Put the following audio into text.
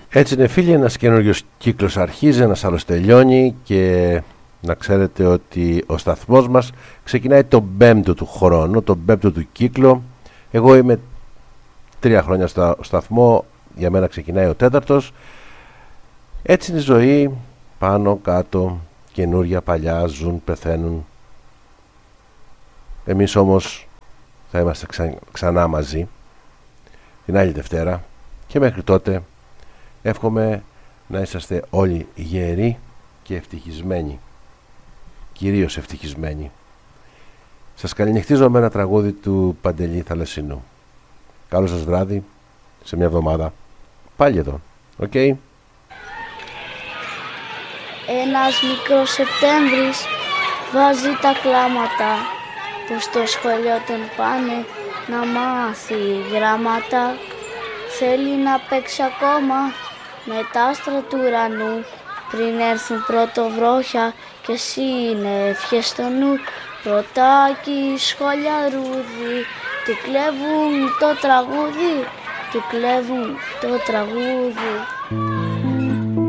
Έτσι είναι φίλοι, ένας καινούριος κύκλος αρχίζει, ένας άλλος τελειώνει και να ξέρετε ότι ο σταθμός μας ξεκινάει τον 5ο του χρόνο, τον 5ο του κύκλο. Εγώ είμαι 3 χρόνια στο σταθμό, για μένα ξεκινάει ο 4ος. Έτσι είναι η ζωή, πάνω, κάτω, καινούρια, παλιά, ζουν, πεθαίνουν. Εμείς όμως θα είμαστε ξανά μαζί την άλλη Δευτέρα και μέχρι τότε εύχομαι να είσαστε όλοι γεροί και ευτυχισμένοι, κυρίως ευτυχισμένοι. Σας καληνυχτίζω με ένα τραγούδι του Παντελή Θαλασσινού. Καλό σας βράδυ, σε μια εβδομάδα πάλι εδώ, οκ? Ένας μικρός Σεπτέμβρης βάζει τα κλάματα, που στο σχολείο τον πάνε να μάθει γράμματα. Θέλει να παίξει ακόμα με τα άστρα του ουρανού, πριν έρθουν πρωτοβρόχια και συννεφιές στο νου. Πρωτάκι, σχόλια, ρούδι, του κλέβουν το τραγούδι, του κλέβουν το τραγούδι.